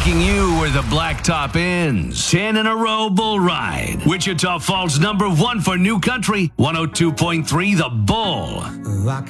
taking you where the blacktop ends. 10 in a row bull ride. Wichita Falls #1 for new country, 102.3 The Bull. I